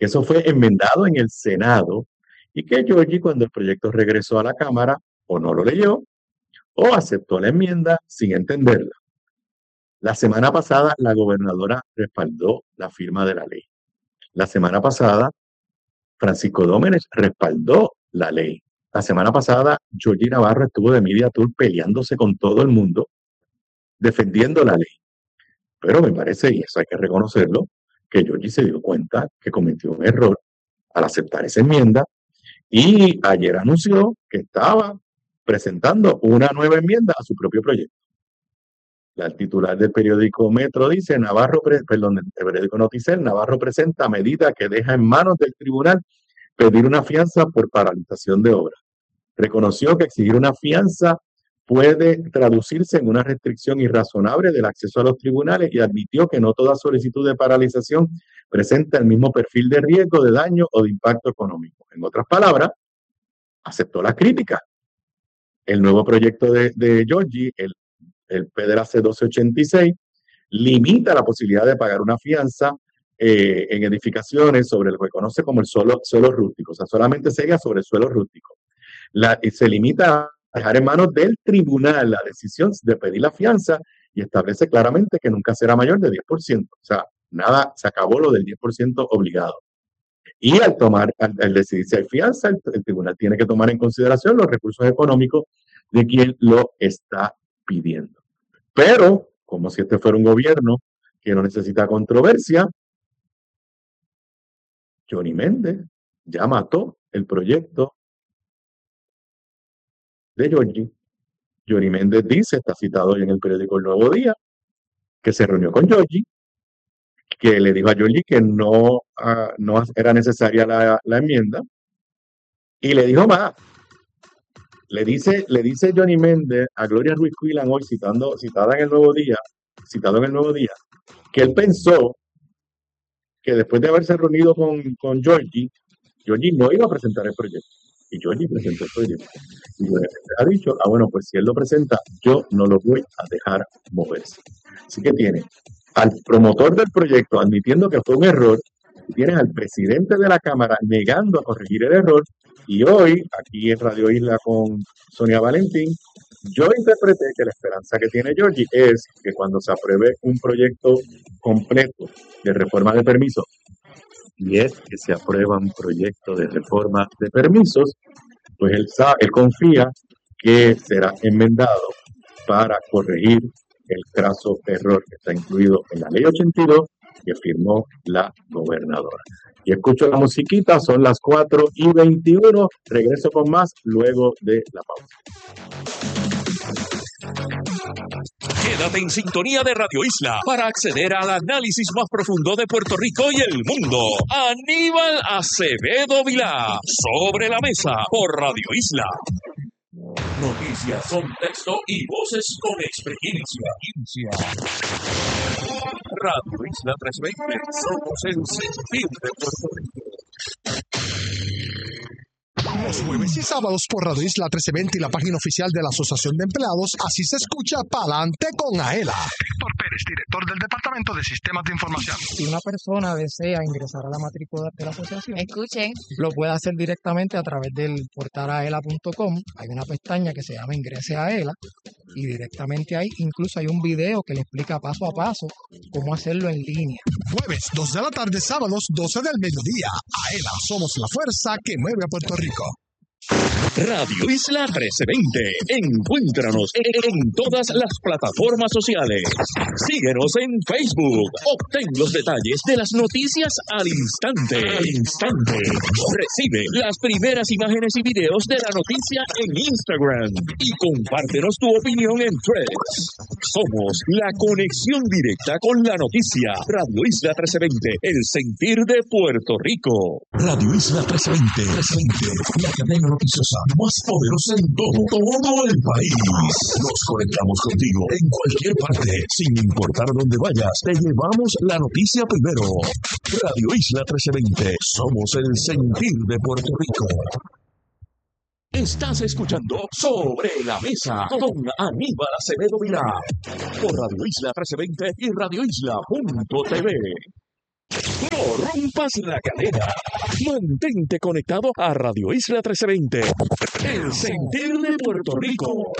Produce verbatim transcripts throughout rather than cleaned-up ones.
que eso fue enmendado en el Senado y que Giorgi, cuando el proyecto regresó a la Cámara, o no lo leyó o aceptó la enmienda sin entenderla. La semana pasada, la gobernadora respaldó la firma de la ley. La semana pasada, Francisco Dómenes respaldó la ley. La semana pasada, Giorgi Navarro estuvo de media tour peleándose con todo el mundo, defendiendo la ley. Pero me parece, y eso hay que reconocerlo, que Giorgi se dio cuenta que cometió un error al aceptar esa enmienda y ayer anunció que estaba presentando una nueva enmienda a su propio proyecto. La titular del periódico Metro dice, Navarro, perdón, del periódico Noticel, Navarro presenta medida que deja en manos del tribunal pedir una fianza por paralización de obra. Reconoció que exigir una fianza puede traducirse en una restricción irrazonable del acceso a los tribunales y admitió que no toda solicitud de paralización presenta el mismo perfil de riesgo, de daño o de impacto económico. En otras palabras, aceptó las críticas. El nuevo proyecto de, de Giorgi, el, el P D R A C doce ochenta y seis, limita la posibilidad de pagar una fianza eh, en edificaciones sobre lo que conoce como el suelo, suelo rústico, o sea, solamente sería sobre el suelo rústico. La, y se limita a dejar en manos del tribunal la decisión de pedir la fianza y establece claramente que nunca será mayor de diez por ciento. O sea, nada, se acabó lo del diez por ciento obligado. Y al tomar, al, al decidir si hay fianza, el, el tribunal tiene que tomar en consideración los recursos económicos de quien lo está pidiendo. Pero, como si este fuera un gobierno que no necesita controversia, Johnny Méndez ya mató el proyecto de Giorgi. Johnny Méndez dice, está citado hoy en el periódico El Nuevo Día, que se reunió con Giorgi, que le dijo a Giorgi que no, uh, no era necesaria la, la enmienda, y le dijo más. Le dice, le dice Johnny Méndez a Gloria Ruiz Quillan hoy, citando, citada en El Nuevo Día, citado en El Nuevo Día, que él pensó que después de haberse reunido con, con Giorgi, Giorgi no iba a presentar el proyecto. Y Giorgi presentó el proyecto. Y Johnny Méndez ha dicho, ah, bueno, pues si él lo presenta, yo no lo voy a dejar moverse. Así que tiene al promotor del proyecto admitiendo que fue un error, y tienes al presidente de la Cámara negando a corregir el error, y hoy, aquí en Radio Isla con Sonia Valentín, yo interpreté que la esperanza que tiene Giorgi es que cuando se apruebe un proyecto completo de reforma de permisos, y es que se aprueba un proyecto de reforma de permisos, pues él, sabe, él confía que será enmendado para corregir el craso error que está incluido en la ley ochenta y dos que firmó la gobernadora. Y escucho la musiquita, son las cuatro y veintiuno, regreso con más luego de la pausa. Quédate en sintonía de Radio Isla para acceder al análisis más profundo de Puerto Rico y el mundo. Aníbal Acevedo Vilá, Sobre la Mesa, por Radio Isla. Noticias, contexto y voces con experiencia. Radio Isla trescientos veinte, somos el sentir de Puerto Rico. Los jueves y sábados por Radio Isla trece veinte y la página oficial de la Asociación de Empleados, así se escucha Pa'lante con Aela. Héctor Pérez, director del Departamento de Sistemas de Información. Si una persona desea ingresar a la matrícula de la asociación, escuchen, lo puede hacer directamente a través del portal aela punto com. Hay una pestaña que se llama Ingrese a Aela y directamente ahí incluso hay un video que le explica paso a paso cómo hacerlo en línea. Jueves, dos de la tarde, sábados, doce del mediodía. Aela, somos la fuerza que mueve a Puerto Rico. Radio Isla trece veinte. Encuéntranos en todas las plataformas sociales. Síguenos en Facebook. Obtén los detalles de las noticias al instante. Al instante. Recibe las primeras imágenes y videos de la noticia en Instagram. Y compártenos tu opinión en Threads. Somos la conexión directa con la noticia. Radio Isla trece veinte. El sentir de Puerto Rico. Radio Isla trece veinte. La cadena noticiosa más poderosa en todo, todo el país. Nos conectamos contigo en cualquier parte, sin importar dónde vayas. Te llevamos la noticia primero. Radio Isla trece veinte. Somos el sentir de Puerto Rico. Estás escuchando Sobre la Mesa con Aníbal Acevedo Vilá por Radio Isla trece veinte y radio isla punto t v. No rompas la cadena. Mantente conectado a Radio Isla trece veinte, el sentir de Puerto Rico.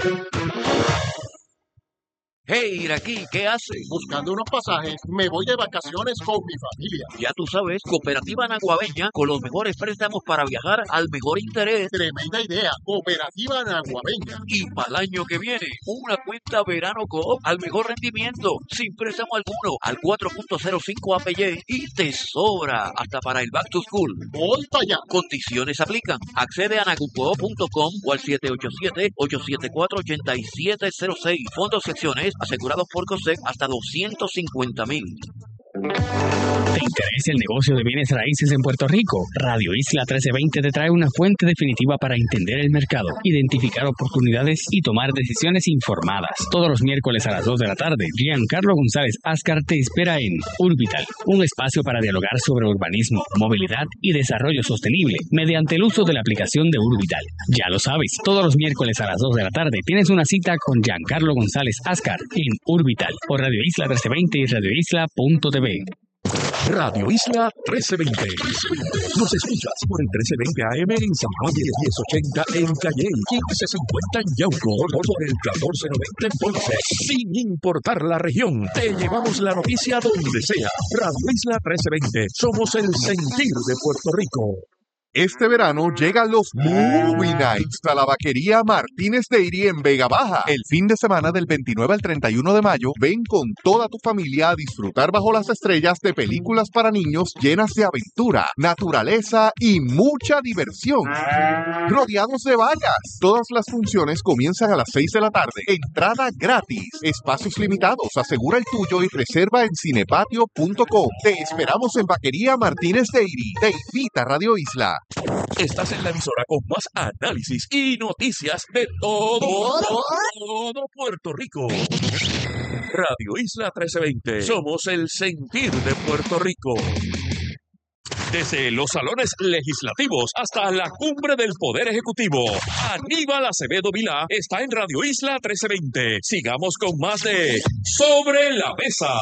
Hey, Iraquí, ¿qué haces? Buscando unos pasajes, me voy de vacaciones con mi familia. Ya tú sabes, Cooperativa Naguabeña, con los mejores préstamos para viajar al mejor interés. Tremenda idea, Cooperativa Naguabeña. Y para el año que viene, una cuenta Verano Coop al mejor rendimiento, sin préstamo alguno, al cuatro punto cero cinco A P Y y te sobra hasta para el Back to School. Voy para allá. Condiciones aplican. Accede a nagucoop punto com o al siete ocho siete, ocho siete cuatro, ocho siete cero seis. Fondos secciones asegurados por COSEC hasta doscientos cincuenta mil. ¿Te interesa el negocio de bienes raíces en Puerto Rico? Radio Isla trece veinte te trae una fuente definitiva para entender el mercado, identificar oportunidades y tomar decisiones informadas. Todos los miércoles a las dos de la tarde, Giancarlo González Ascar te espera en Urbital, un espacio para dialogar sobre urbanismo, movilidad y desarrollo sostenible mediante el uso de la aplicación de Urbital. Ya lo sabes, todos los miércoles a las dos de la tarde tienes una cita con Giancarlo González Ascar en Urbital por Radio Isla trece veinte y radio isla punto t v. Radio Isla trece veinte. Nos escuchas por el trece veinte A M en San Juan y el diez ochenta en Calle, quince cincuenta en Yauco, por el catorce noventa en Ponce. Sin importar la región, te llevamos la noticia donde sea. Radio Isla trece veinte. Somos el sentir de Puerto Rico. Este verano llegan los Movie Nights a la vaquería Martínez Dairy en Vega Baja. El fin de semana del veintinueve al treinta y uno de mayo, ven con toda tu familia a disfrutar bajo las estrellas de películas para niños llenas de aventura, naturaleza y mucha diversión. Rodeados de vallas. Todas las funciones comienzan a las seis de la tarde. Entrada gratis. Espacios limitados. Asegura el tuyo y reserva en cinepatio punto com. Te esperamos en Vaquería Martínez Dairy. Te invita Radio Isla. Estás en la emisora con más análisis y noticias de todo, todo Puerto Rico. Radio Isla trece veinte. Somos el sentir de Puerto Rico. Desde los salones legislativos hasta la cumbre del Poder Ejecutivo, Aníbal Acevedo Vilá está en Radio Isla trece veinte. Sigamos con más de Sobre la Mesa.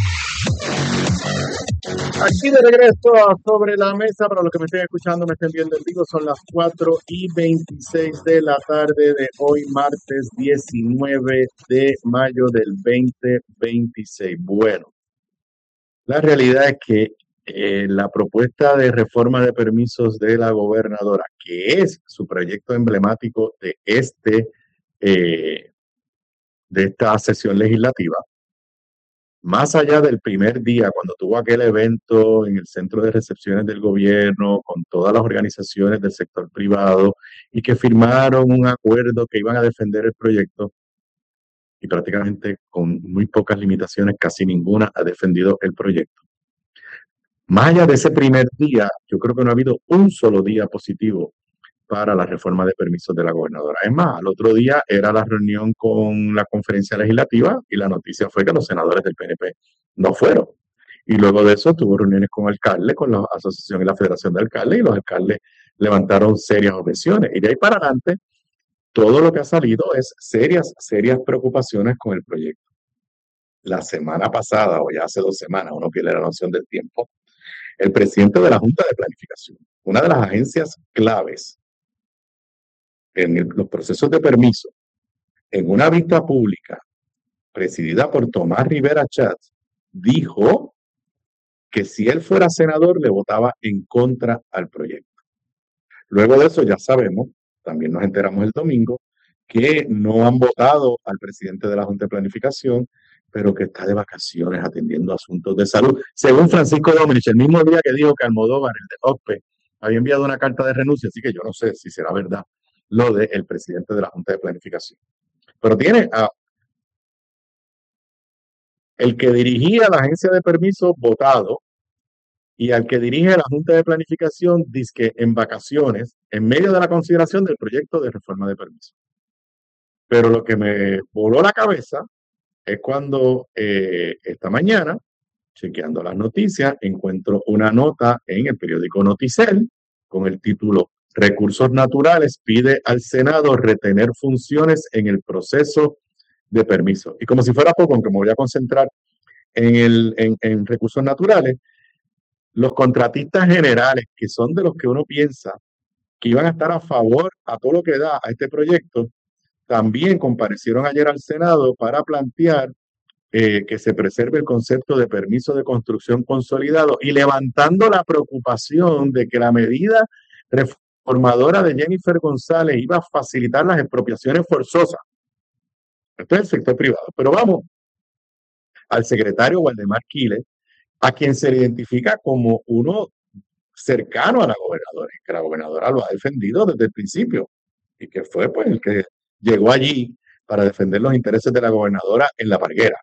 Aquí de regreso a Sobre la Mesa, para los que me estén escuchando, me estén viendo en vivo, son las cuatro y veintiséis de la tarde de hoy, martes diecinueve de mayo del veinte veintiséis. Bueno, la realidad es que eh, la propuesta de reforma de permisos de la gobernadora, que es su proyecto emblemático de, este, eh, de esta sesión legislativa, más allá del primer día, cuando tuvo aquel evento en el centro de recepciones del gobierno, con todas las organizaciones del sector privado, y que firmaron un acuerdo que iban a defender el proyecto, y prácticamente con muy pocas limitaciones, casi ninguna ha defendido el proyecto. Más allá de ese primer día, yo creo que no ha habido un solo día positivo para la reforma de permisos de la gobernadora. Es más, al otro día era la reunión con la conferencia legislativa y la noticia fue que los senadores del P N P no fueron. Y luego de eso tuvo reuniones con alcaldes, con la asociación y la federación de alcaldes, y los alcaldes levantaron serias objeciones. Y de ahí para adelante, todo lo que ha salido es serias, serias preocupaciones con el proyecto. La semana pasada, o ya hace dos semanas, uno pierde la noción del tiempo, el presidente de la Junta de Planificación, una de las agencias claves en el, los procesos de permiso, en una vista pública presidida por Tomás Rivera Chats, dijo que si él fuera senador le votaba en contra al proyecto. Luego de eso ya sabemos, también nos enteramos el domingo, que no han votado al presidente de la Junta de Planificación, pero que está de vacaciones atendiendo asuntos de salud. Según Francisco Domenech, el mismo día que dijo que Almodóvar, el de O C P E, había enviado una carta de renuncia, así que yo no sé si será verdad lo del presidente de la Junta de Planificación. Pero tiene a el que dirigía la agencia de permisos votado y al que dirige la Junta de Planificación, dizque en vacaciones, en medio de la consideración del proyecto de reforma de permisos. Pero lo que me voló la cabeza es cuando eh, esta mañana, chequeando las noticias, encuentro una nota en el periódico Noticel con el título Recursos Naturales pide al Senado retener funciones en el proceso de permiso. Y como si fuera poco, aunque me voy a concentrar en, el, en, en recursos naturales, los contratistas generales, que son de los que uno piensa que iban a estar a favor a todo lo que da a este proyecto, también comparecieron ayer al Senado para plantear eh, que se preserve el concepto de permiso de construcción consolidado y levantando la preocupación de que la medida reformadora de Jennifer González iba a facilitar las expropiaciones forzosas. Esto es el sector privado. Pero vamos al secretario Waldemar Quiles, a quien se le identifica como uno cercano a la gobernadora, que la gobernadora lo ha defendido desde el principio y que fue pues el que llegó allí para defender los intereses de la gobernadora en La Parguera.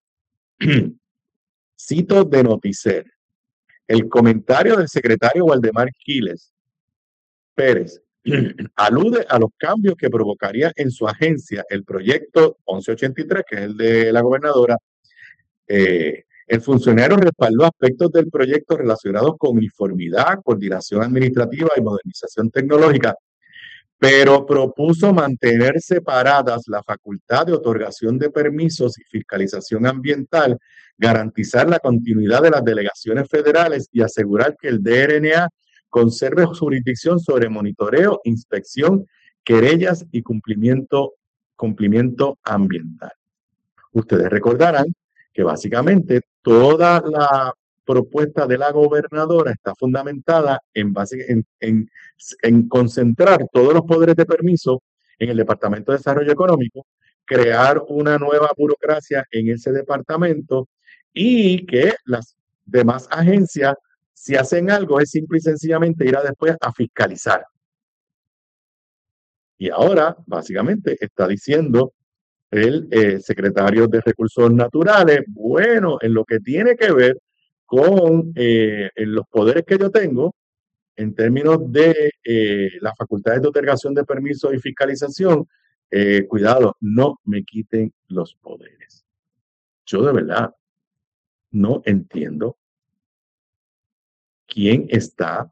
Cito de Noticel, el comentario del secretario Waldemar Quiles Pérez alude a los cambios que provocaría en su agencia el proyecto once ochenta y tres, que es el de la gobernadora. Eh, el funcionario respaldó aspectos del proyecto relacionados con uniformidad, coordinación administrativa y modernización tecnológica, pero propuso mantener separadas la facultad de otorgación de permisos y fiscalización ambiental, garantizar la continuidad de las delegaciones federales y asegurar que el D R N A conserve jurisdicción sobre monitoreo, inspección, querellas y cumplimiento, cumplimiento ambiental. Ustedes recordarán que básicamente toda la propuesta de la gobernadora está fundamentada en, base, en, en, en concentrar todos los poderes de permiso en el Departamento de Desarrollo Económico, crear una nueva burocracia en ese departamento y que las demás agencias, si hacen algo, es simple y sencillamente ir a después a fiscalizar. Y ahora, básicamente, está diciendo el eh, secretario de Recursos Naturales, bueno, en lo que tiene que ver con eh, en los poderes que yo tengo, en términos de eh, las facultades de otorgación de permisos y fiscalización, eh, cuidado, no me quiten los poderes. Yo de verdad no entiendo quién está,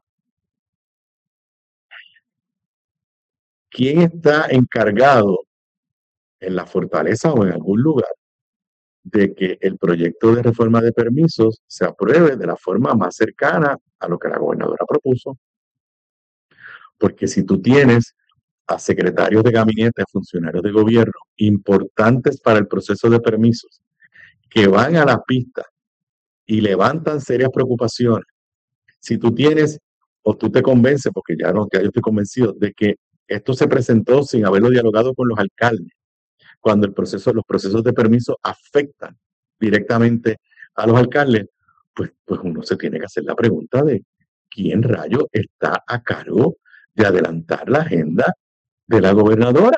quién está encargado en la fortaleza o en algún lugar de que el proyecto de reforma de permisos se apruebe de la forma más cercana a lo que la gobernadora propuso. Porque si tú tienes a secretarios de gabinete, funcionarios de gobierno importantes para el proceso de permisos, que van a las pistas y levantan serias preocupaciones, si tú tienes o tú te convences, porque ya, no, ya yo estoy convencido de que esto se presentó sin haberlo dialogado con los alcaldes, cuando el proceso, los procesos de permiso afectan directamente a los alcaldes, pues, pues uno se tiene que hacer la pregunta de quién rayo está a cargo de adelantar la agenda de la gobernadora.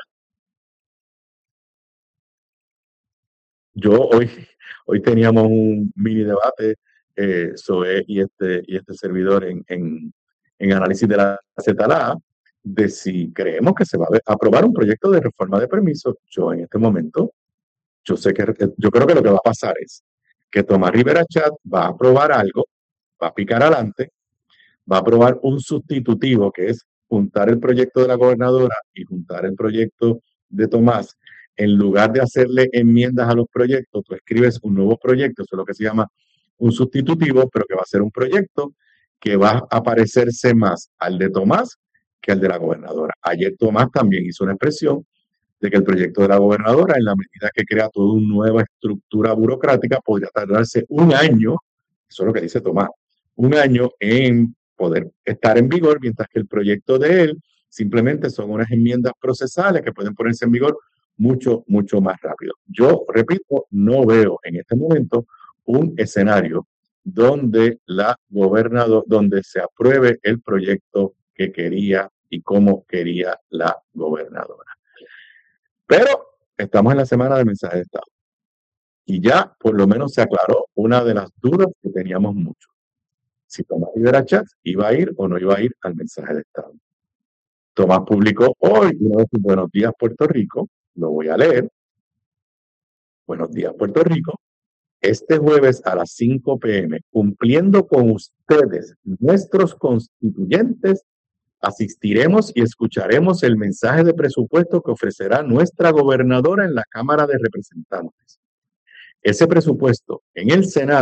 Yo hoy, hoy teníamos un mini debate, eh, Zoe y este, y este servidor en, en, en análisis de la Z L A, de si creemos que se va a aprobar un proyecto de reforma de permisos. Yo en este momento, yo sé que, yo creo que lo que va a pasar es que Tomás Rivera Chat va a aprobar algo, va a picar adelante, va a aprobar un sustitutivo que es juntar el proyecto de la gobernadora y juntar el proyecto de Tomás. En lugar de hacerle enmiendas a los proyectos, tú escribes un nuevo proyecto, eso es lo que se llama un sustitutivo, pero que va a ser un proyecto que va a parecerse más al de Tomás que al de la gobernadora. Ayer Tomás también hizo una expresión de que el proyecto de la gobernadora, en la medida que crea toda una nueva estructura burocrática, podría tardarse un año, eso es lo que dice Tomás, un año en poder estar en vigor, mientras que el proyecto de él simplemente son unas enmiendas procesales que pueden ponerse en vigor mucho, mucho más rápido. Yo, repito, no veo en este momento un escenario donde la gobernadora, donde se apruebe el proyecto que quería y cómo quería la gobernadora. Pero estamos en la semana del mensaje de Estado. Y ya por lo menos se aclaró una de las dudas que teníamos mucho. Si Tomás Rivera Chats iba a ir o no iba a ir al mensaje de Estado. Tomás publicó hoy uno de sus Buenos Días Puerto Rico, lo voy a leer. Buenos días Puerto Rico. Este jueves a las cinco p m, cumpliendo con ustedes, nuestros constituyentes, asistiremos y escucharemos el mensaje de presupuesto que ofrecerá nuestra gobernadora en la Cámara de Representantes. Ese presupuesto en el Senado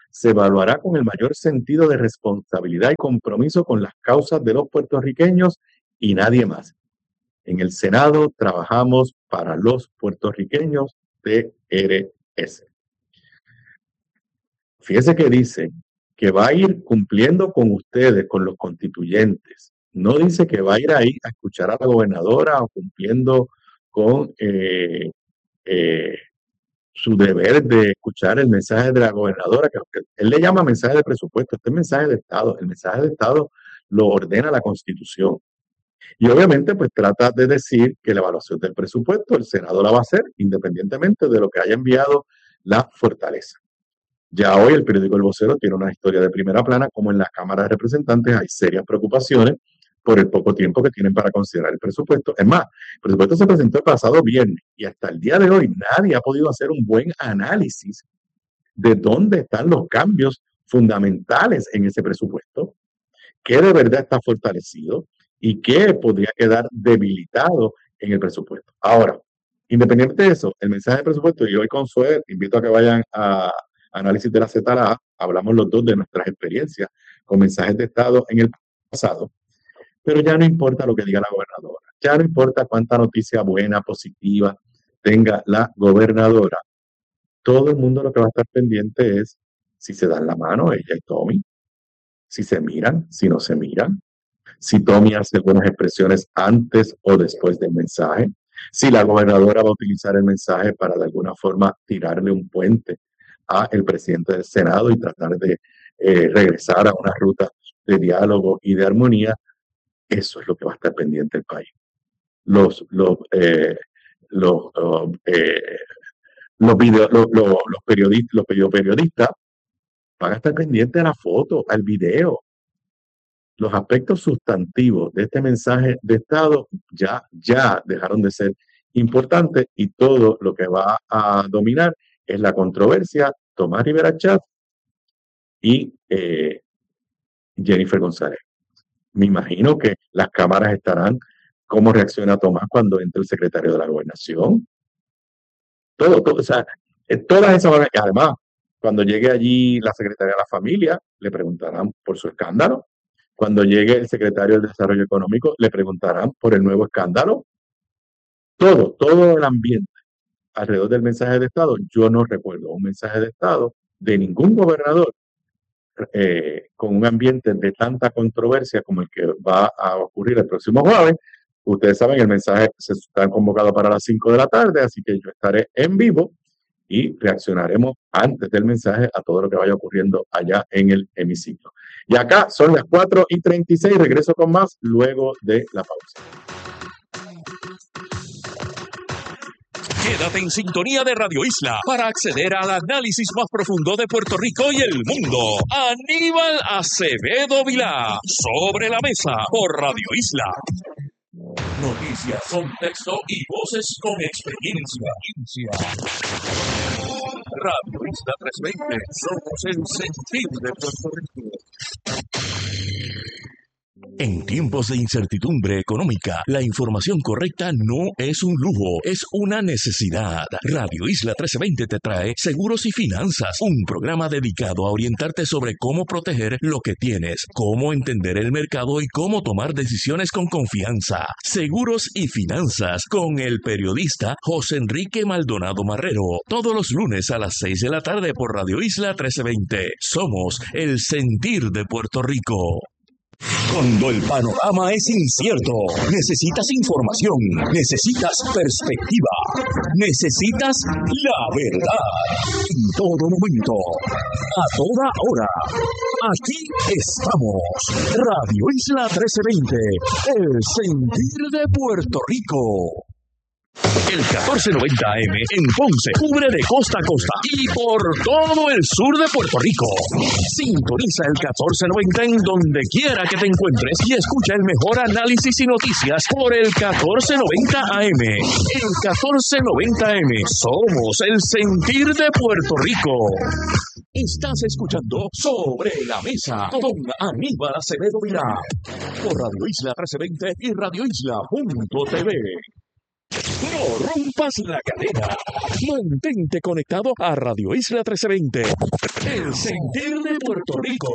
se evaluará con el mayor sentido de responsabilidad y compromiso con las causas de los puertorriqueños y nadie más. En el Senado trabajamos para los puertorriqueños. T R S. Fíjese que dice que va a ir cumpliendo con ustedes, con los constituyentes. No dice que va a ir ahí a escuchar a la gobernadora o cumpliendo con eh, eh, su deber de escuchar el mensaje de la gobernadora, que él le llama mensaje de presupuesto. Este es mensaje de Estado. El mensaje de Estado lo ordena la Constitución. Y obviamente pues trata de decir que la evaluación del presupuesto el Senado la va a hacer independientemente de lo que haya enviado la Fortaleza. Ya hoy el periódico El Vocero tiene una historia de primera plana como en la Cámara de Representantes hay serias preocupaciones por el poco tiempo que tienen para considerar el presupuesto. Es más, el presupuesto se presentó el pasado viernes y hasta el día de hoy nadie ha podido hacer un buen análisis de dónde están los cambios fundamentales en ese presupuesto, qué de verdad está fortalecido y qué podría quedar debilitado en el presupuesto. Ahora, independiente de eso, el mensaje del presupuesto, y hoy con Suez invito a que vayan a Análisis de la Z L A, hablamos los dos de nuestras experiencias con mensajes de Estado en el pasado, pero ya no importa lo que diga la gobernadora, ya no importa cuánta noticia buena, positiva tenga la gobernadora, todo el mundo lo que va a estar pendiente es si se dan la mano ella y Tommy, si se miran, si no se miran, si Tommy hace algunas expresiones antes o después del mensaje, si la gobernadora va a utilizar el mensaje para de alguna forma tirarle un puente a el presidente del Senado y tratar de eh, regresar a una ruta de diálogo y de armonía. Eso es lo que va a estar pendiente el país. Los, los, eh, los, uh, eh, los, video, los, los, los, periodistas, los periodistas van a estar pendientes a la foto, al video. Los aspectos sustantivos de este mensaje de Estado ya, ya dejaron de ser importantes y todo lo que va a dominar es la controversia Tomás Rivera Chatz y eh, Jennifer González. Me imagino que las cámaras estarán cómo reacciona Tomás cuando entre el secretario de la Gobernación. Todo, todo, o sea, todas esas, además, cuando llegue allí la secretaria de la Familia, le preguntarán por su escándalo. Cuando llegue el secretario del Desarrollo Económico, le preguntarán por el nuevo escándalo. Todo, todo el ambiente alrededor del mensaje de Estado, yo no recuerdo un mensaje de Estado de ningún gobernador eh, con un ambiente de tanta controversia como el que va a ocurrir el próximo jueves. Ustedes saben, el mensaje se está convocado para las cinco de la tarde, así que yo estaré en vivo y reaccionaremos antes del mensaje a todo lo que vaya ocurriendo allá en el hemiciclo. Y acá son las cuatro y treinta y seis, regreso con más luego de la pausa. Quédate en sintonía de Radio Isla para acceder al análisis más profundo de Puerto Rico y el mundo. Aníbal Acevedo Vilá, Sobre la Mesa, por Radio Isla. Noticias, contexto y voces con experiencia. Radio Isla trescientos veinte, somos el sentir de Puerto Rico. En tiempos de incertidumbre económica, la información correcta no es un lujo, es una necesidad. Radio Isla trece veinte te trae Seguros y Finanzas, un programa dedicado a orientarte sobre cómo proteger lo que tienes, cómo entender el mercado y cómo tomar decisiones con confianza. Seguros y Finanzas, con el periodista José Enrique Maldonado Marrero, todos los lunes a las seis de la tarde por Radio Isla trece veinte. Somos el sentir de Puerto Rico. Cuando el panorama es incierto, necesitas información, necesitas perspectiva, necesitas la verdad. En todo momento, a toda hora, aquí estamos. Radio Isla trece veinte, el sentir de Puerto Rico. El catorce noventa A M en Ponce cubre de costa a costa y por todo el sur de Puerto Rico. Sintoniza el catorce noventa en donde quiera que te encuentres y escucha el mejor análisis y noticias por el catorce noventa A M. El catorce noventa A M, somos el sentir de Puerto Rico. Estás escuchando Sobre la Mesa con Aníbal Acevedo Vilá por Radio Isla trece veinte y Radio Isla punto t v. No rompas la cadena. Mantente conectado a Radio Isla trece veinte. El sentir de Puerto Rico.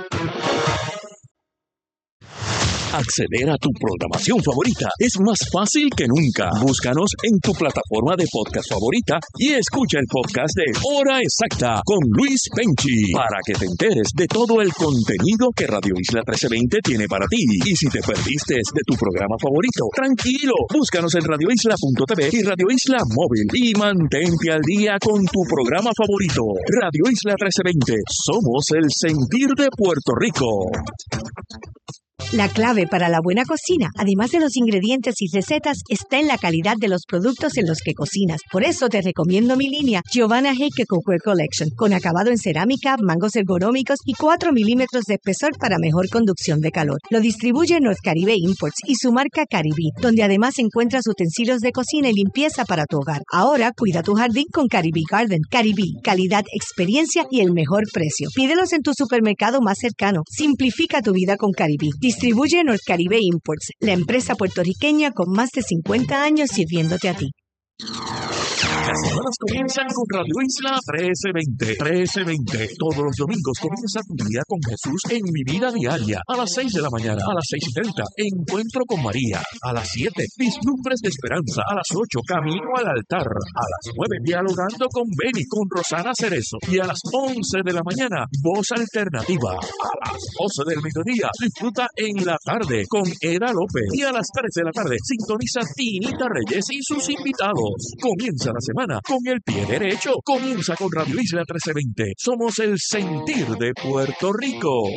Acceder a tu programación favorita es más fácil que nunca. Búscanos en tu plataforma de podcast favorita y escucha el podcast de Hora Exacta con Luis Penchi para que te enteres de todo el contenido que Radio Isla trece veinte tiene para ti. Y si te perdiste de tu programa favorito, tranquilo, búscanos en radio isla punto t v y Radio Isla Móvil y mantente al día con tu programa favorito. Radio Isla trece veinte, somos el sentir de Puerto Rico. La clave para la buena cocina, además de los ingredientes y recetas, está en la calidad de los productos en los que cocinas. Por eso te recomiendo mi línea Giovanna Heike Cookware Collection, con acabado en cerámica, mangos ergonómicos y cuatro milímetros de espesor para mejor conducción de calor. Lo distribuye North Caribe Imports y su marca Caribí, donde además encuentras utensilios de cocina y limpieza para tu hogar. Ahora cuida tu jardín con Caribí Garden. Caribí, calidad, experiencia y el mejor precio. Pídelos en tu supermercado más cercano. Simplifica tu vida con Caribí. Distribuye North Caribe Imports, la empresa puertorriqueña con más de cincuenta años sirviéndote a ti. Las semanas comienzan con Radio Isla trece veinte. trece veinte. Todos los domingos comienza tu día con Jesús en Mi Vida Diaria. A las seis de la mañana, a las seis y treinta, Encuentro con María. A las siete, Vislumbres de Esperanza. A las ocho, Camino al Altar. A las nueve, Dialogando con Beni, con Rosana Cerezo. Y a las once de la mañana, Voz Alternativa. A las doce del mediodía, disfruta En la Tarde con Eda López. Y a las tres de la tarde, sintoniza Tinita Reyes y sus invitados. Comienza la semana con el pie derecho. Comienza con Radio Isla trece veinte. Somos el sentir de Puerto Rico.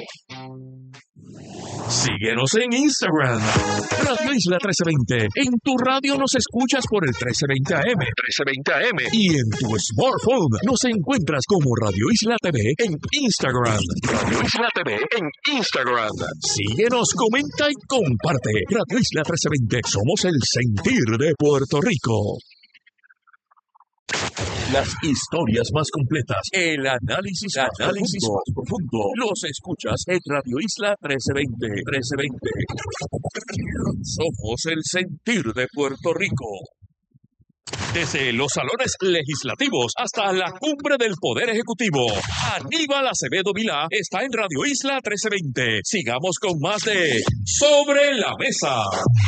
Síguenos en Instagram, Radio Isla trece veinte. En tu radio nos escuchas por el trece veinte A M. trece veinte A M. Y en tu smartphone nos encuentras como Radio Isla T V en Instagram. Radio Isla T V en Instagram. Síguenos, comenta y comparte. Radio Isla trece veinte. Somos el sentir de Puerto Rico. Las historias más completas, el análisis, análisis más profundo, los escuchas en Radio Isla trece veinte. trece veinte. Somos el sentir de Puerto Rico. Desde los salones legislativos hasta la cumbre del Poder Ejecutivo, Aníbal Acevedo Vilá está en Radio Isla trece veinte. Sigamos con más de Sobre la Mesa.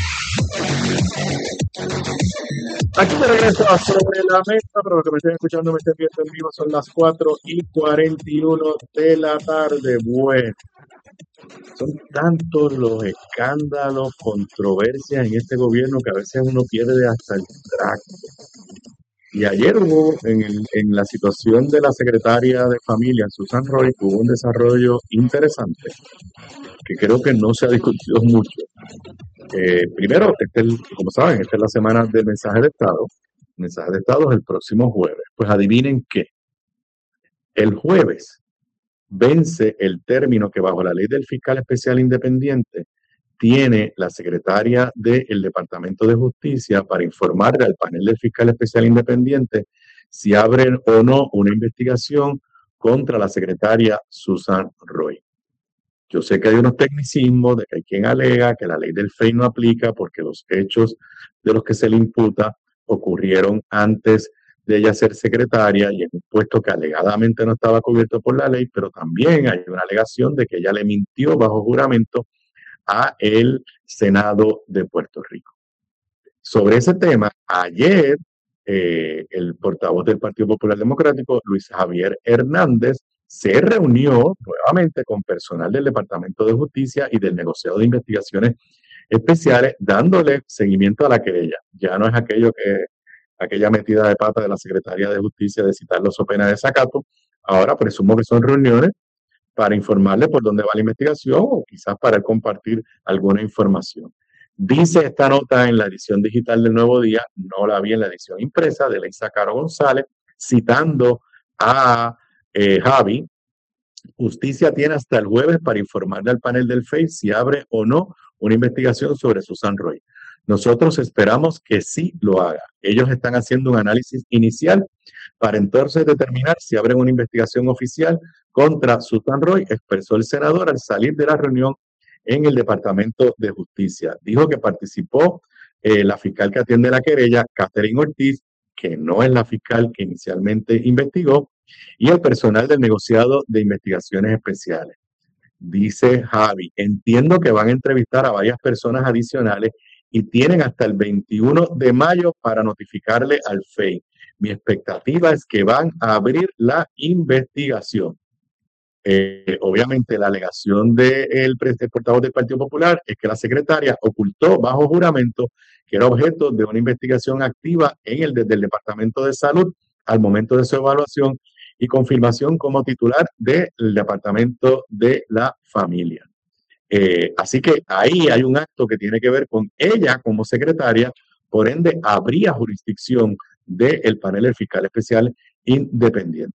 Aquí me regreso a Sobre la Mesa, pero lo que me estén escuchando, me estén viendo en vivo, son las cuatro y cuarenta y uno de la tarde. Bueno, son tantos los escándalos, controversias en este gobierno que a veces uno pierde hasta el tracto. Y ayer hubo, en, el, en la situación de la secretaria de Familia, Susan Roy, hubo un desarrollo interesante que creo que no se ha discutido mucho. Eh, primero, este es el, como saben, esta es la semana del mensaje de Estado. El mensaje de Estado es el próximo jueves. Pues adivinen qué. El jueves vence el término que bajo la ley del fiscal especial independiente tiene la secretaria del Departamento de Justicia para informarle al panel del fiscal especial independiente si abren o no una investigación contra la secretaria Susan Roy. Yo sé que hay unos tecnicismos de que hay quien alega que la ley del F E I no aplica porque los hechos de los que se le imputa ocurrieron antes de ella ser secretaria y en un puesto que alegadamente no estaba cubierto por la ley, pero también hay una alegación de que ella le mintió bajo juramento a el Senado de Puerto Rico. Sobre ese tema, ayer eh, el portavoz del Partido Popular Democrático, Luis Javier Hernández, se reunió nuevamente con personal del Departamento de Justicia y del negociado de investigaciones especiales, dándole seguimiento a la querella. Ya no es aquello que, aquella metida de pata de la Secretaría de Justicia de citarlo so pena de desacato. Ahora presumo que son reuniones para informarle por dónde va la investigación o quizás para compartir alguna información. Dice esta nota en la edición digital del Nuevo Día, no la vi en la edición impresa, de Leisa Caro González, citando a Eh, Javi, Justicia tiene hasta el jueves para informarle al panel del F E I si abre o no una investigación sobre Susan Roy. Nosotros esperamos que sí lo haga. Ellos están haciendo un análisis inicial para entonces determinar si abren una investigación oficial contra Susan Roy, expresó el senador al salir de la reunión en el Departamento de Justicia. Dijo que participó eh, la fiscal que atiende la querella, Catherine Ortiz, que no es la fiscal que inicialmente investigó, y el personal del negociado de investigaciones especiales. Dice Javi, entiendo que van a entrevistar a varias personas adicionales y tienen hasta el veintiuno de mayo para notificarle al F E I. Mi expectativa es que van a abrir la investigación. Eh, obviamente la alegación del de portavoz del Partido Popular es que la secretaria ocultó bajo juramento que era objeto de una investigación activa en el desde el Departamento de Salud al momento de su evaluación y confirmación como titular del Departamento de la Familia. Eh, así que ahí hay un acto que tiene que ver con ella como secretaria, por ende habría jurisdicción del panel del fiscal especial independiente.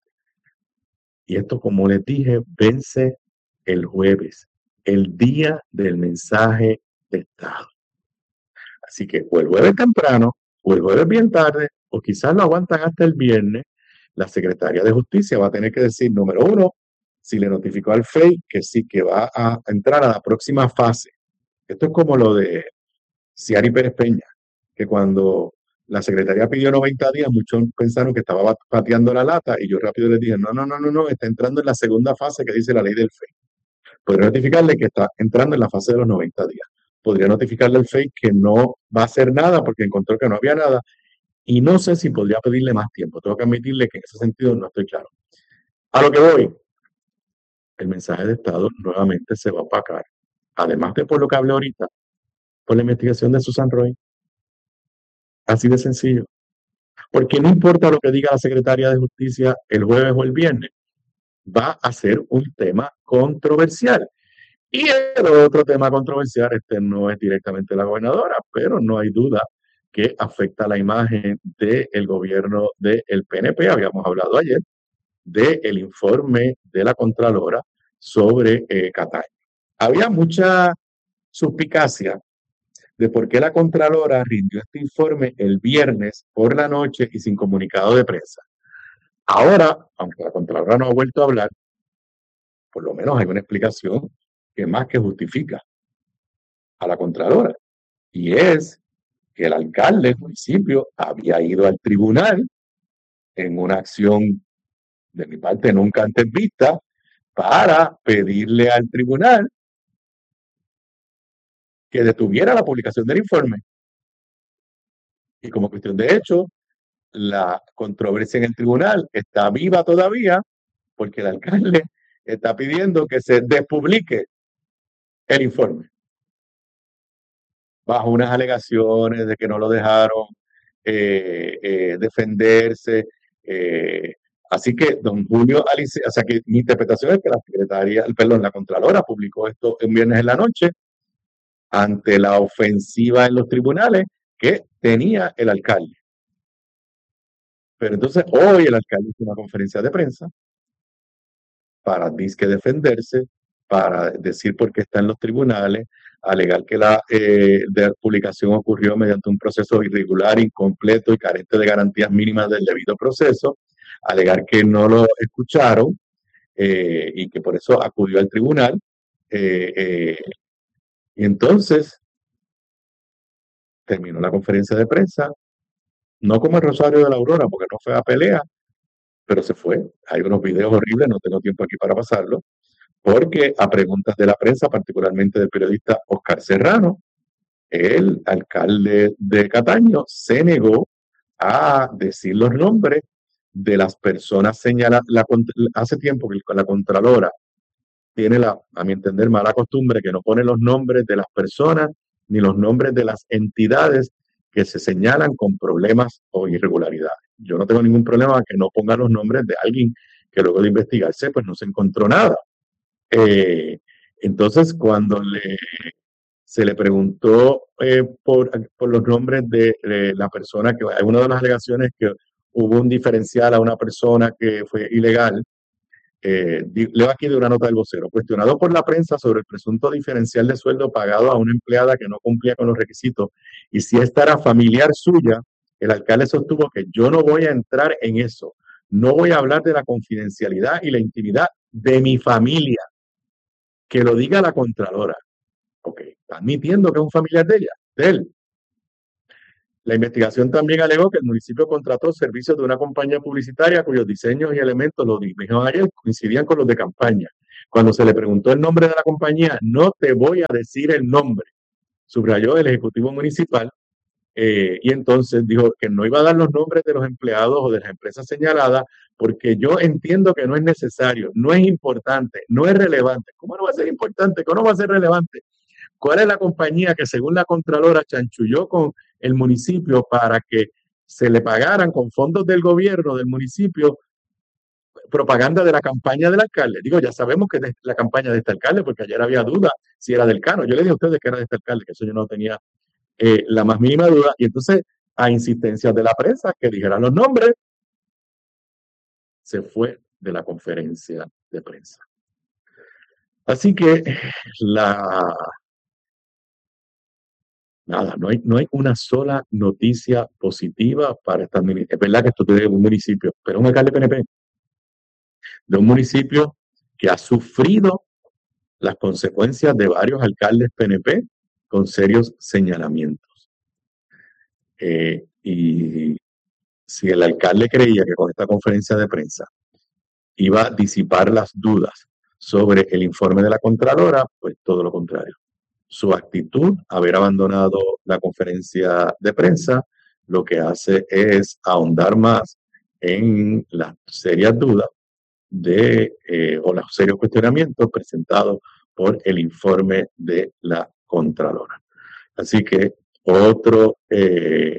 Y esto, como les dije, vence el jueves, el día del mensaje de Estado. Así que o el jueves temprano, o el jueves bien tarde, o quizás lo aguantan hasta el viernes, la Secretaría de Justicia va a tener que decir, número uno, si le notificó al F E I que sí, que va a entrar a la próxima fase. Esto es como lo de Ciari Pérez Peña, que cuando la secretaría pidió noventa días, muchos pensaron que estaba pateando la lata y yo rápido les dije, no, no, no, no, no, está entrando en la segunda fase que dice la ley del F E I. Podría notificarle que está entrando en la fase de los noventa días. Podría notificarle al F E I que no va a hacer nada porque encontró que no había nada y no sé si podría pedirle más tiempo. Tengo que admitirle que en ese sentido no estoy claro. A lo que voy, el mensaje de Estado nuevamente se va a opacar, además de por lo que hablé ahorita, por la investigación de Susan Roy. Así de sencillo. Porque no importa lo que diga la secretaria de Justicia el jueves o el viernes, va a ser un tema controversial. Y el otro tema controversial, este no es directamente la gobernadora, pero no hay duda que afecta la imagen del gobierno del P N P. Habíamos hablado ayer del informe de la Contralora sobre eh, Cataño. Había mucha suspicacia de por qué la Contralora rindió este informe el viernes por la noche y sin comunicado de prensa. Ahora, aunque la Contralora no ha vuelto a hablar, por lo menos hay una explicación que más que justifica a la Contralora, y es que el alcalde del municipio había ido al tribunal en una acción de mi parte nunca antes vista para pedirle al tribunal que detuviera la publicación del informe. Y como cuestión de hecho, la controversia en el tribunal está viva todavía porque el alcalde está pidiendo que se despublique el informe bajo unas alegaciones de que no lo dejaron eh, eh, defenderse. Eh, así que don Julio Alice, o sea que mi interpretación es que la secretaria, perdón, la Contralora publicó esto un viernes en la noche ante la ofensiva en los tribunales que tenía el alcalde. Pero entonces hoy el alcalde hizo una conferencia de prensa para disque defenderse, para decir por qué está en los tribunales, alegar que la eh, de publicación ocurrió mediante un proceso irregular, incompleto y carente de garantías mínimas del debido proceso, alegar que no lo escucharon eh, y que por eso acudió al tribunal. Eh, eh, y entonces terminó la conferencia de prensa, no como el Rosario de la Aurora, porque no fue a pelea, pero se fue. Hay unos videos horribles, no tengo tiempo aquí para pasarlo, porque a preguntas de la prensa, particularmente del periodista Oscar Serrano, el alcalde de Cataño se negó a decir los nombres de las personas señaladas. Hace tiempo que la Contralora tiene, la, a mi entender, mala costumbre que no pone los nombres de las personas ni los nombres de las entidades que se señalan con problemas o irregularidades. Yo no tengo ningún problema que no ponga los nombres de alguien que luego de investigarse pues no se encontró nada. Eh, entonces, cuando le, se le preguntó eh, por, por los nombres de, de la persona que, hay una de las alegaciones que hubo un diferencial a una persona que fue ilegal, eh, leo aquí de una nota del vocero, cuestionado por la prensa sobre el presunto diferencial de sueldo pagado a una empleada que no cumplía con los requisitos y si esta era familiar suya, el alcalde sostuvo que yo no voy a entrar en eso, no voy a hablar de la confidencialidad y la intimidad de mi familia. Que lo diga la Contralora. Ok, está admitiendo que es un familiar de ella, de él. La investigación también alegó que el municipio contrató servicios de una compañía publicitaria cuyos diseños y elementos, lo dijeron ayer, coincidían con los de campaña. Cuando se le preguntó el nombre de la compañía, no te voy a decir el nombre, subrayó el ejecutivo municipal, eh, y entonces dijo que no iba a dar los nombres de los empleados o de las empresas señaladas porque yo entiendo que no es necesario, no es importante, no es relevante. ¿Cómo no va a ser importante? ¿Cómo no va a ser relevante? ¿Cuál es la compañía que según la Contralora chanchulló con el municipio para que se le pagaran con fondos del gobierno del municipio propaganda de la campaña del alcalde? Digo, ya sabemos que es la campaña de este alcalde, porque ayer había duda si era del Cano. Yo le dije a ustedes que era de este alcalde, que eso yo no tenía eh, la más mínima duda. Y entonces, a insistencias de la prensa que dijeran los nombres, se fue de la conferencia de prensa. Así que la... Nada, no hay, no hay una sola noticia positiva para esta administración. Es verdad que esto tiene un municipio, pero un alcalde P N P, de un municipio que ha sufrido las consecuencias de varios alcaldes P N P con serios señalamientos. Eh, y si el alcalde creía que con esta conferencia de prensa iba a disipar las dudas sobre el informe de la Contralora, pues todo lo contrario. Su actitud, haber abandonado la conferencia de prensa, lo que hace es ahondar más en las serias dudas de, eh, o los serios cuestionamientos presentados por el informe de la Contralora. Así que otro, eh,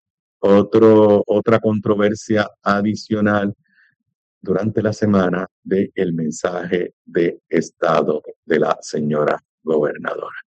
otro, otra controversia adicional durante la semana del mensaje de Estado de la señora gobernadora.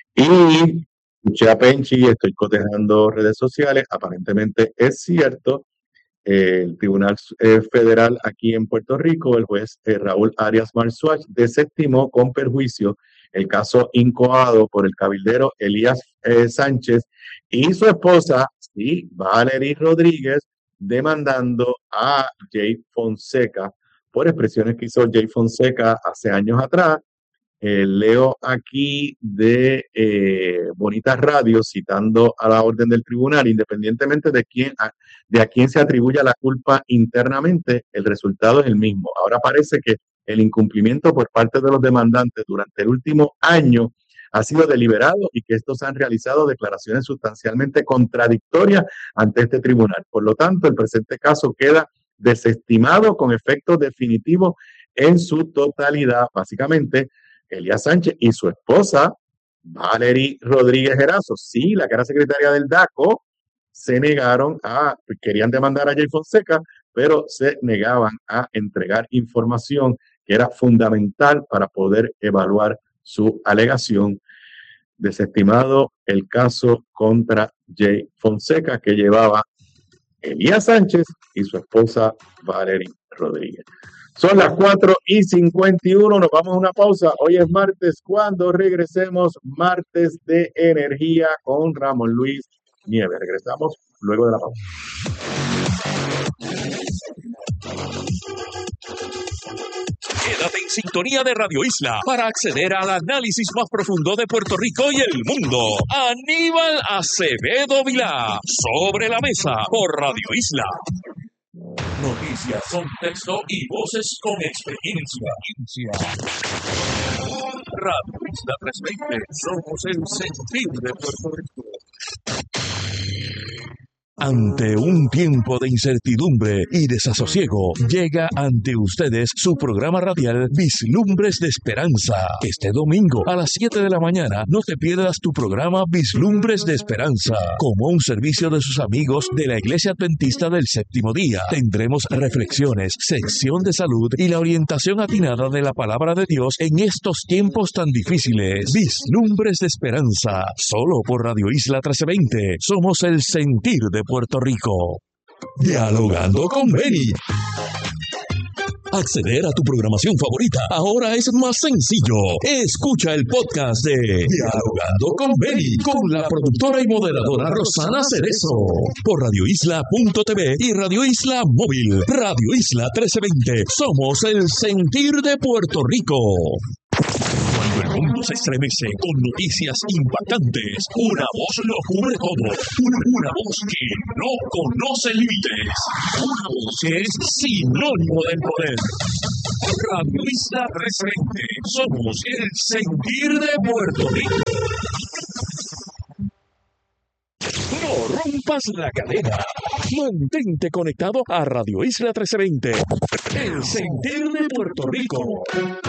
Y escuché a Penchi, estoy cotejando redes sociales, aparentemente es cierto. Eh, el Tribunal eh, Federal aquí en Puerto Rico, el juez eh, Raúl Arias Marzuach, desestimó con perjuicio el caso incoado por el cabildero Elías eh, Sánchez y su esposa, sí, Valerie Rodríguez, demandando a Jay Fonseca por expresiones que hizo Jay Fonseca hace años atrás. Eh, leo aquí de eh, Bonitas Radio, citando a la orden del tribunal, independientemente de quién, a, de a quién se atribuya la culpa internamente, el resultado es el mismo. Ahora parece que el incumplimiento por parte de los demandantes durante el último año ha sido deliberado y que estos han realizado declaraciones sustancialmente contradictorias ante este tribunal. Por lo tanto, el presente caso queda desestimado con efectos definitivos en su totalidad. Básicamente, Elías Sánchez y su esposa, Valerie Rodríguez Erazo, sí, la que era secretaria del D A C O, se negaron a, querían demandar a Jay Fonseca, pero se negaban a entregar información que era fundamental para poder evaluar su alegación. Desestimado el caso contra Jay Fonseca que llevaba Elías Sánchez y su esposa Valerie Rodríguez. Son las cuatro y cincuenta y uno, nos vamos a una pausa. Hoy es martes, cuando regresemos, martes de energía con Ramón Luis Nieves. Regresamos luego de la pausa. Quédate en sintonía de Radio Isla para acceder al análisis más profundo de Puerto Rico y el mundo. Aníbal Acevedo Vilá, Sobre la Mesa, por Radio Isla. Noticias, contexto y voces con experiencia. Radio Isla trescientos veinte, somos el sentir de Puerto Rico. Ante un tiempo de incertidumbre y desasosiego, llega ante ustedes su programa radial Vislumbres de Esperanza. Este domingo a las siete de la mañana no te pierdas tu programa Vislumbres de Esperanza. Como un servicio de sus amigos de la Iglesia Adventista del Séptimo Día, tendremos reflexiones, sección de salud y la orientación atinada de la Palabra de Dios en estos tiempos tan difíciles. Vislumbres de Esperanza, solo por Radio Isla trece veinte. Somos el sentir de Puerto Rico. Dialogando con Benny. Acceder a tu programación favorita ahora es más sencillo. Escucha el podcast de Dialogando con Benny con la productora y moderadora Rosana Cerezo por radio isla punto t v y Radio Isla Móvil. Radio Isla trece veinte. Somos el sentir de Puerto Rico. Cuando el mundo los estremece con noticias impactantes. Una voz lo cubre todo. Una, una voz que no conoce límites. Una voz que es sinónimo del poder. Radio Isla trescientos veinte. Somos el sentir de Puerto Rico. No rompas la cadena. Mantente conectado a Radio Isla trescientos veinte. El sentir de Puerto Rico.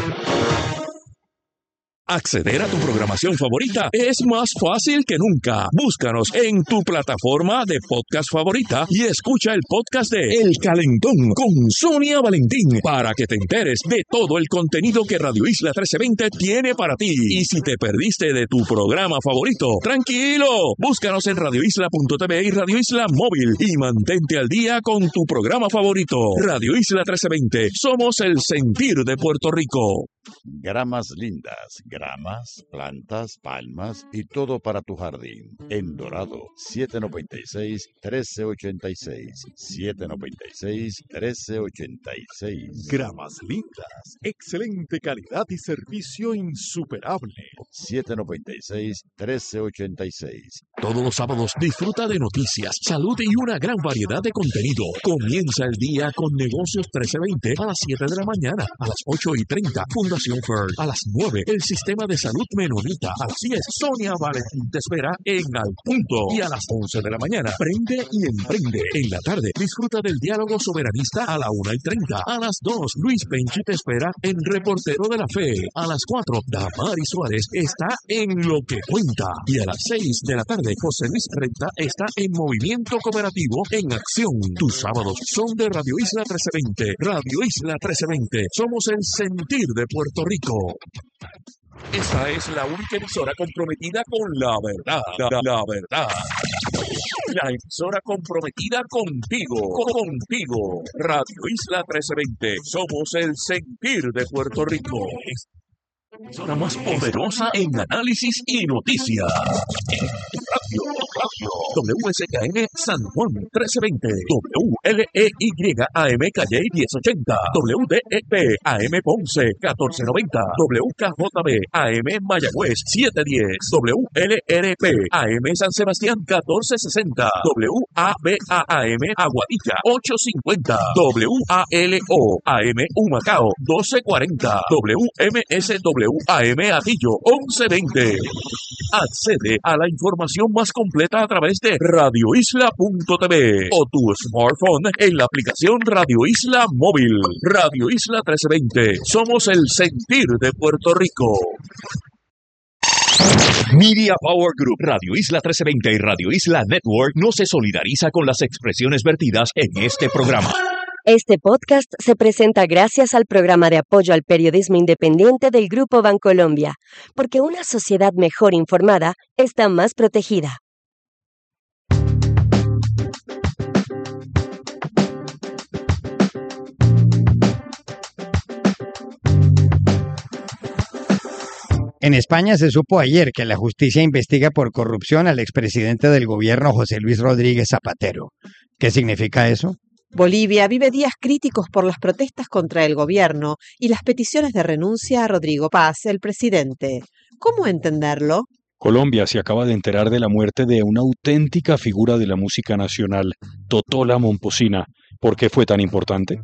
Acceder a tu programación favorita es más fácil que nunca. Búscanos en tu plataforma de podcast favorita y escucha el podcast de El Calentón con Sonia Valentín para que te enteres de todo el contenido que Radio Isla trescientos veinte tiene para ti. Y si te perdiste de tu programa favorito, tranquilo, búscanos en radio isla punto t v y Radio Isla Móvil y mantente al día con tu programa favorito. Radio Isla trescientos veinte, somos el sentir de Puerto Rico. Gramas lindas, gramas, plantas, palmas y todo para tu jardín. En Dorado, siete noventa y seis, trece ochenta y seis. siete noventa y seis, trece ochenta y seis. Gramas lindas, excelente calidad y servicio insuperable. siete noventa y seis, trece ochenta y seis. Todos los sábados disfruta de noticias, salud y una gran variedad de contenido. Comienza el día con Negocios trescientos veinte a las siete de la mañana, a las ocho y treinta, Fundación Ferd, a las nueve, el Sistema de Salud Menonita, a las diez, Sonia Valentín te espera en Al Punto, y a las once de la mañana, Prende y Emprende. En la tarde, disfruta del Diálogo Soberanista a la una y treinta, a las dos, Luis Penchi te espera en Reportero de la Fe, a las cuatro, Damari Suárez está en Lo que Cuenta, y a las seis de la tarde, José Luis Renta está en Movimiento Cooperativo en Acción. Tus sábados son de Radio Isla trescientos veinte. Radio Isla trescientos veinte. Somos el sentir de Puerto Rico. Esta es la única emisora comprometida con la verdad. La, la verdad. La emisora comprometida contigo. Contigo. Radio Isla trescientos veinte. Somos el sentir de Puerto Rico. La emisora más poderosa en análisis y noticias. Radio, radio. W S K N San Juan trescientos veinte. W L E Y A M Calle diez ochenta. W D E P A M Ponce catorce noventa. W K J B A M Mayagüez setecientos diez. W L R P A M San Sebastián catorce sesenta. W A B A A M Aguadilla ochocientos cincuenta. W A L O A M Humacao doce cuarenta. W M S W A M Atillo once veinte. Accede a la información más completa a través de radio isla punto t v o tu smartphone en la aplicación Radio Isla Móvil. Radio Isla trescientos veinte. Somos el sentir de Puerto Rico. Media Power Group, Radio Isla trescientos veinte y Radio Isla Network no se solidariza con las expresiones vertidas en este programa. Este podcast se presenta gracias al programa de apoyo al periodismo independiente del Grupo Bancolombia, porque una sociedad mejor informada está más protegida. En España se supo ayer que la justicia investiga por corrupción al expresidente del gobierno José Luis Rodríguez Zapatero. ¿Qué significa eso? Bolivia vive días críticos por las protestas contra el gobierno y las peticiones de renuncia a Rodrigo Paz, el presidente. ¿Cómo entenderlo? Colombia se acaba de enterar de la muerte de una auténtica figura de la música nacional, Totola Momposina. ¿Por qué fue tan importante?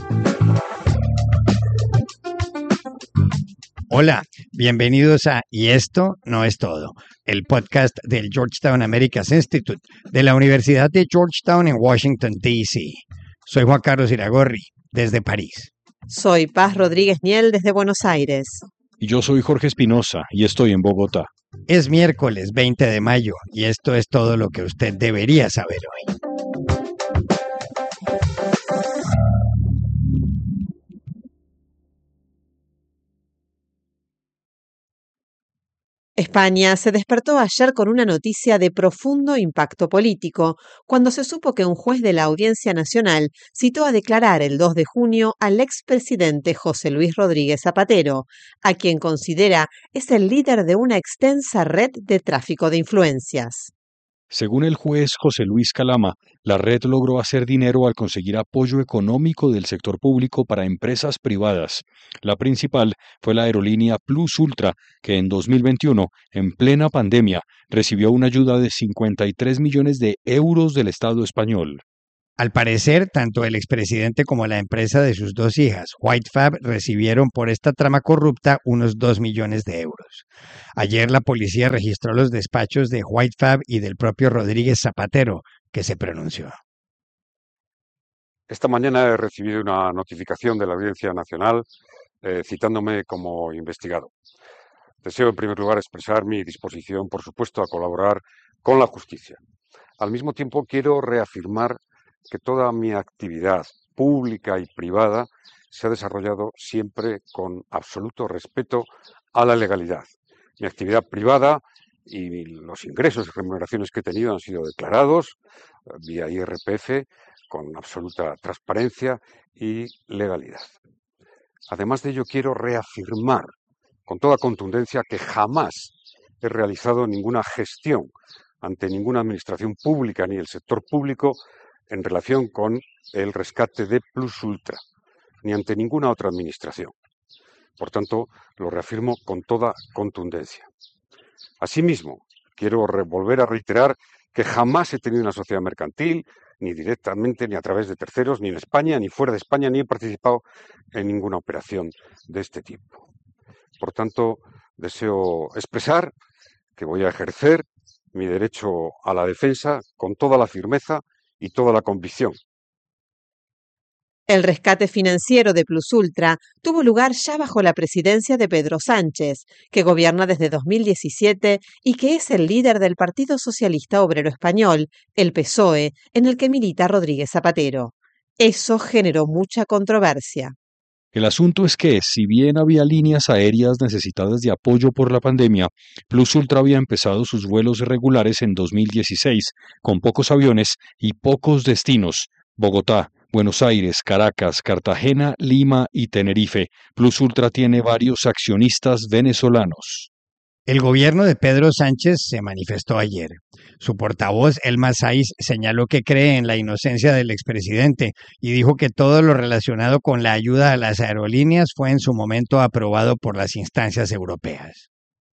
Hola, bienvenidos a Y esto no es todo, el podcast del Georgetown Americas Institute de la Universidad de Georgetown en Washington, D C Soy Juan Carlos Iragorri, desde París. Soy Paz Rodríguez Niel, desde Buenos Aires. Y yo soy Jorge Espinosa, y estoy en Bogotá. Es miércoles veinte de mayo, y esto es todo lo que usted debería saber hoy. España se despertó ayer con una noticia de profundo impacto político, cuando se supo que un juez de la Audiencia Nacional citó a declarar el dos de junio al expresidente José Luis Rodríguez Zapatero, a quien considera es el líder de una extensa red de tráfico de influencias. Según el juez José Luis Calama, la red logró hacer dinero al conseguir apoyo económico del sector público para empresas privadas. La principal fue la aerolínea Plus Ultra, que en dos mil veintiuno, en plena pandemia, recibió una ayuda de cincuenta y tres millones de euros del Estado español. Al parecer, tanto el expresidente como la empresa de sus dos hijas, White Fab, recibieron por esta trama corrupta unos dos millones de euros. Ayer la policía registró los despachos de White Fab y del propio Rodríguez Zapatero, que se pronunció. Esta mañana he recibido una notificación de la Audiencia Nacional eh, citándome como investigado. Deseo, en primer lugar, expresar mi disposición, por supuesto, a colaborar con la justicia. Al mismo tiempo, quiero reafirmar que toda mi actividad pública y privada se ha desarrollado siempre con absoluto respeto a la legalidad. Mi actividad privada y los ingresos y remuneraciones que he tenido han sido declarados vía I R P F con absoluta transparencia y legalidad. Además de ello, quiero reafirmar con toda contundencia que jamás he realizado ninguna gestión ante ninguna administración pública ni el sector público en relación con el rescate de Plus Ultra, ni ante ninguna otra administración. Por tanto, lo reafirmo con toda contundencia. Asimismo, quiero volver a reiterar que jamás he tenido una sociedad mercantil, ni directamente, ni a través de terceros, ni en España, ni fuera de España, ni he participado en ninguna operación de este tipo. Por tanto, deseo expresar que voy a ejercer mi derecho a la defensa con toda la firmeza y toda la convicción. El rescate financiero de Plus Ultra tuvo lugar ya bajo la presidencia de Pedro Sánchez, que gobierna desde dos mil diecisiete y que es el líder del Partido Socialista Obrero Español, el P S O E, en el que milita Rodríguez Zapatero. Eso generó mucha controversia. El asunto es que, si bien había líneas aéreas necesitadas de apoyo por la pandemia, Plus Ultra había empezado sus vuelos regulares en dos mil dieciséis, con pocos aviones y pocos destinos: Bogotá, Buenos Aires, Caracas, Cartagena, Lima y Tenerife. Plus Ultra tiene varios accionistas venezolanos. El gobierno de Pedro Sánchez se manifestó ayer. Su portavoz, Elma Saiz, señaló que cree en la inocencia del expresidente y dijo que todo lo relacionado con la ayuda a las aerolíneas fue en su momento aprobado por las instancias europeas.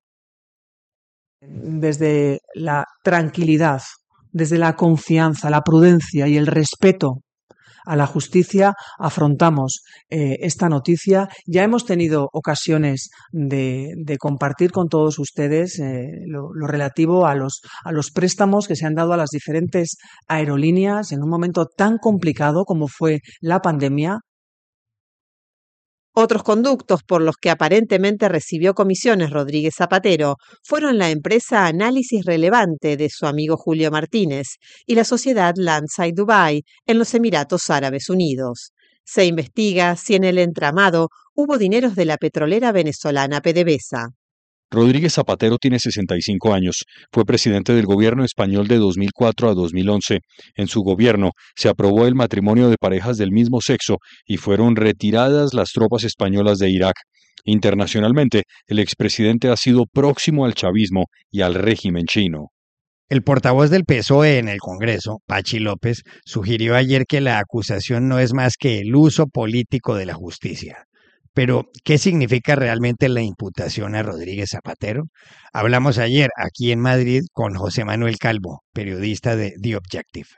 Desde la tranquilidad, desde la confianza, la prudencia y el respeto a la justicia afrontamos eh, esta noticia. Ya hemos tenido ocasiones de, de compartir con todos ustedes eh, lo, lo relativo a los, a los préstamos que se han dado a las diferentes aerolíneas en un momento tan complicado como fue la pandemia. Otros conductos por los que aparentemente recibió comisiones Rodríguez Zapatero fueron la empresa Análisis Relevante de su amigo Julio Martínez y la sociedad Landside Dubai en los Emiratos Árabes Unidos. Se investiga si en el entramado hubo dineros de la petrolera venezolana PDVSA. Rodríguez Zapatero tiene sesenta y cinco años. Fue presidente del gobierno español de dos mil cuatro a dos mil once. En su gobierno se aprobó el matrimonio de parejas del mismo sexo y fueron retiradas las tropas españolas de Irak. Internacionalmente, el expresidente ha sido próximo al chavismo y al régimen chino. El portavoz del P S O E en el Congreso, Pachi López, sugirió ayer que la acusación no es más que el uso político de la justicia. Pero, ¿qué significa realmente la imputación a Rodríguez Zapatero? Hablamos ayer aquí en Madrid con José Manuel Calvo, periodista de The Objective.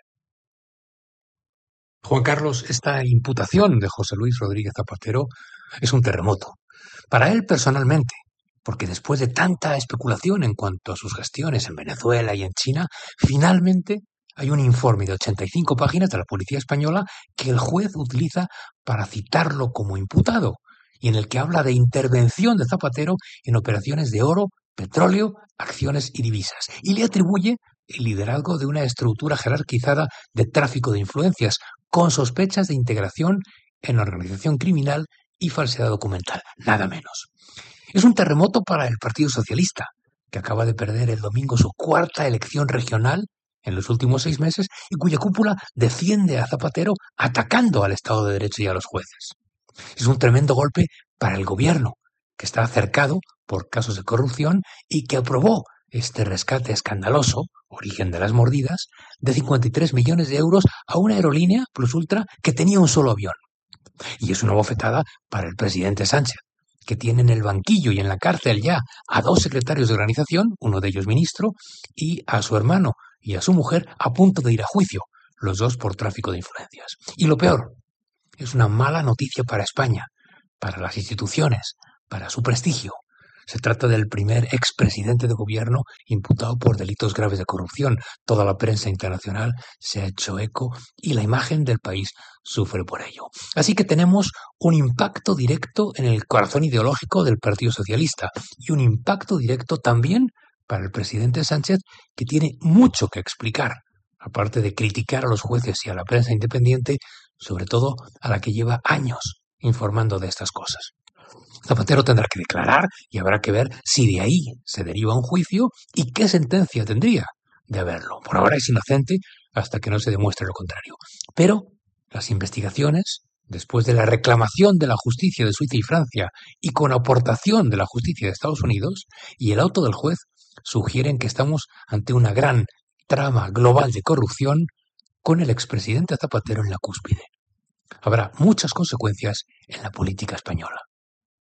Juan Carlos, esta imputación de José Luis Rodríguez Zapatero es un terremoto. Para él personalmente, porque después de tanta especulación en cuanto a sus gestiones en Venezuela y en China, finalmente hay un informe de ochenta y cinco páginas de la Policía Española que el juez utiliza para citarlo como imputado, y en el que habla de intervención de Zapatero en operaciones de oro, petróleo, acciones y divisas, y le atribuye el liderazgo de una estructura jerarquizada de tráfico de influencias, con sospechas de integración en la organización criminal y falsedad documental, nada menos. Es un terremoto para el Partido Socialista, que acaba de perder el domingo su cuarta elección regional en los últimos seis meses y cuya cúpula defiende a Zapatero atacando al Estado de Derecho y a los jueces. Es un tremendo golpe para el gobierno, que está cercado por casos de corrupción y que aprobó este rescate escandaloso, origen de las mordidas, de cincuenta y tres millones de euros a una aerolínea Plus Ultra que tenía un solo avión. Y es una bofetada para el presidente Sánchez, que tiene en el banquillo y en la cárcel ya a dos secretarios de organización, uno de ellos ministro, y a su hermano y a su mujer a punto de ir a juicio, los dos por tráfico de influencias. Y lo peor, es una mala noticia para España, para las instituciones, para su prestigio. Se trata del primer expresidente de gobierno imputado por delitos graves de corrupción. Toda la prensa internacional se ha hecho eco y la imagen del país sufre por ello. Así que tenemos un impacto directo en el corazón ideológico del Partido Socialista y un impacto directo también para el presidente Sánchez, que tiene mucho que explicar, aparte de criticar a los jueces y a la prensa independiente, sobre todo a la que lleva años informando de estas cosas. Zapatero tendrá que declarar y habrá que ver si de ahí se deriva un juicio y qué sentencia tendría de haberlo. Por ahora es inocente hasta que no se demuestre lo contrario. Pero las investigaciones, después de la reclamación de la justicia de Suiza y Francia y con aportación de la justicia de Estados Unidos y el auto del juez, sugieren que estamos ante una gran trama global de corrupción con el expresidente Zapatero en la cúspide. Habrá muchas consecuencias en la política española.